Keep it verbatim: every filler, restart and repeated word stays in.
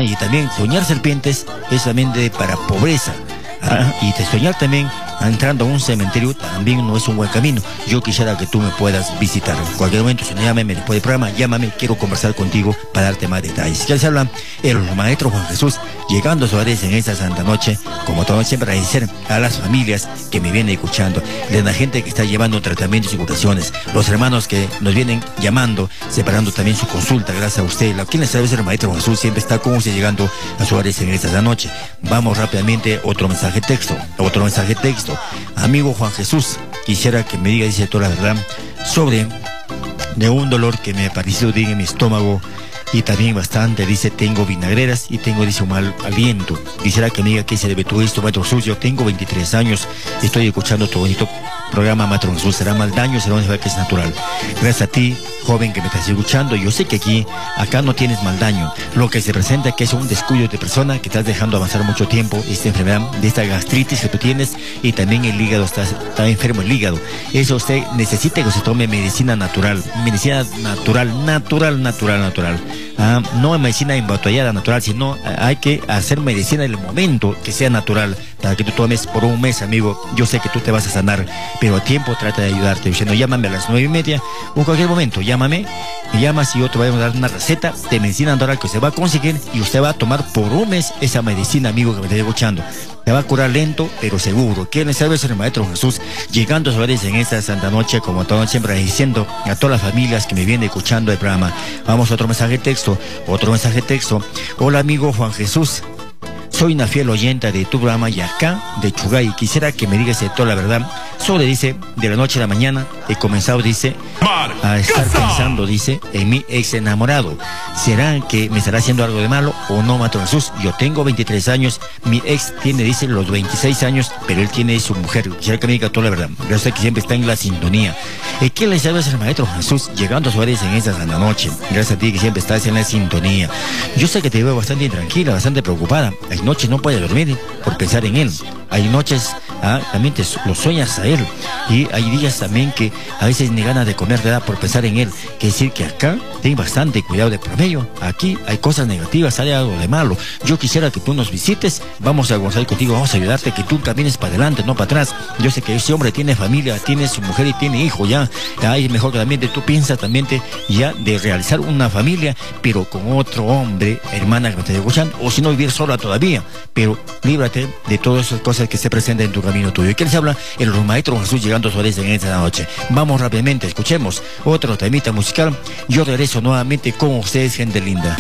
Ah, y también soñar serpientes es también de, para pobreza. Ah, y de soñar también entrando a un cementerio también no es un buen camino. Yo quisiera que tú me puedas visitar. En cualquier momento, si no, llámame después del programa, llámame, quiero conversar contigo para darte más detalles. Ya les habla el maestro Juan Jesús, llegando a su hogares en esta santa noche, como todo siempre agradecer a las familias que me vienen escuchando, de la gente que está llevando tratamientos y curaciones, los hermanos que nos vienen llamando, separando también su consulta, gracias a usted. La quien les sabe el maestro Juan Jesús siempre está con usted llegando a su hogares en esta noche. Vamos rápidamente, otro mensaje texto, otro mensaje texto. Amigo Juan Jesús, quisiera que me diga, dice toda la verdad, sobre de un dolor que me ha parecido en mi estómago y también bastante, dice, tengo vinagreras y tengo, dice, un mal aliento. Quisiera que me diga qué se debe todo esto, maestro Jesús. Yo tengo veintitrés años, estoy escuchando tu bonito programa, maestro Jesús. ¿Será mal daño? ¿Será una enfermedad que es natural? Gracias a ti, joven, que me estás escuchando. Yo sé que aquí, acá no tienes mal daño. Lo que se presenta es que es un descuido de persona que estás dejando avanzar mucho tiempo esta enfermedad, de esta gastritis que tú tienes, y también el hígado, está, está enfermo el hígado. Eso usted necesita que se tome medicina natural, medicina natural, natural, natural, natural. Ah, no medicina embotellada natural, sino hay que hacer medicina en el momento que sea natural, para que tú tomes por un mes, amigo. Yo sé que tú te vas a sanar, pero a tiempo trata de ayudarte. Diciendo, llámame a las nueve y media o en cualquier momento, llámame, me llamas y yo te voy a dar una receta de medicina natural que usted va a conseguir y usted va a tomar por un mes esa medicina, amigo, que me está escuchando. Te va a curar lento, pero seguro. ¿Quién les sabe? Es el maestro Jesús, llegando a sus hogares en esta santa noche, como todo siempre, diciendo a todas las familias que me vienen escuchando el programa. Vamos a otro mensaje texto, otro mensaje texto. Hola, amigo Juan Jesús. Soy una fiel oyente de tu programa y acá de Chugay. Quisiera que me digas de toda la verdad. Solo dice, de la noche a la mañana he comenzado, dice, a estar pensando, dice, en mi ex enamorado. ¿Será que me estará haciendo algo de malo o no, maestro Jesús? Yo tengo veintitrés años, mi ex tiene, dice, los veintiséis años, pero él tiene su mujer. Quisiera que me diga toda la verdad. Gracias a que siempre está en la sintonía. ¿Qué le sabes al maestro Jesús, llegando a su hogares en esta santa noche? Gracias a ti que siempre estás en la sintonía. Yo sé que te veo bastante intranquila, bastante preocupada. Hay noches no puedes dormir por pensar en él. Hay noches, ah, también te lo sueñas a él. Y hay días también que a veces ni ganas de comer, ¿verdad?, por pensar en él. Quiere decir que acá ten bastante cuidado de promedio. Aquí hay cosas negativas, hay algo de malo. Yo quisiera que tú nos visites, vamos a gozar contigo, vamos a ayudarte, que tú camines para adelante, no para atrás. Yo sé que ese hombre tiene familia, tiene su mujer y tiene hijo ya. Ya es mejor que también de, tú piensas también de, ya de realizar una familia, pero con otro hombre, hermana, que me esté escuchando, o si no, vivir sola todavía. Pero líbrate de todas esas cosas que se presentan en tu camino tuyo. ¿Y qué les habla? El maestro Jesús, llegando a su hogares en esta noche. Vamos rápidamente, escuchemos otro temita musical. Yo regreso nuevamente con ustedes, gente linda.